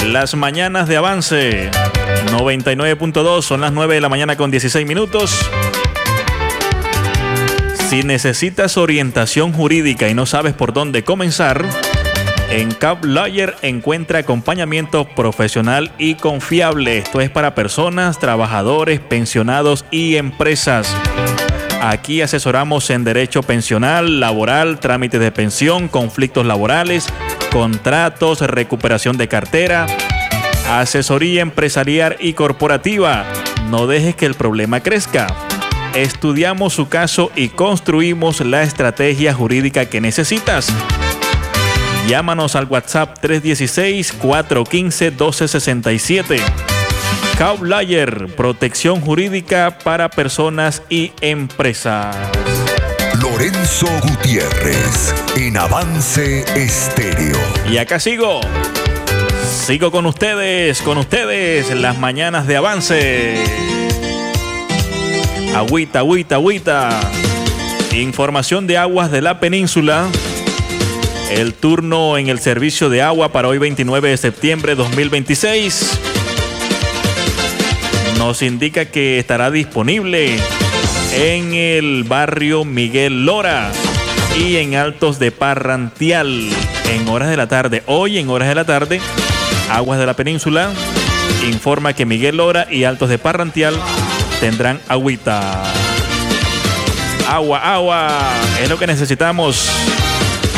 Las mañanas de Avance 99.2, son las 9 de la mañana con 16 minutos. Si necesitas orientación jurídica y no sabes por dónde comenzar, en Cap Lawyer encuentra acompañamiento profesional y confiable. Esto es para personas, trabajadores, pensionados y empresas. Aquí asesoramos en derecho pensional, laboral, trámites de pensión, conflictos laborales, contratos, recuperación de cartera, asesoría empresarial y corporativa. No dejes que el problema crezca. Estudiamos su caso y construimos la estrategia jurídica que necesitas. Llámanos al WhatsApp 316-415-1267. Cap Lawyer, protección jurídica para personas y empresas. Lorenzo Gutiérrez, en Avance Estéreo. Y acá sigo con ustedes, las mañanas de Avance. Agüita. Información de aguas de la península. El turno en el servicio de agua para hoy 29 de septiembre de 2026 nos indica que estará disponible en el barrio Miguel Lora y en Altos de Parrantial en horas de la tarde. Hoy en horas de la tarde, Aguas de la Península informa que Miguel Lora y Altos de Parrantial tendrán agüita. Agua, es lo que necesitamos.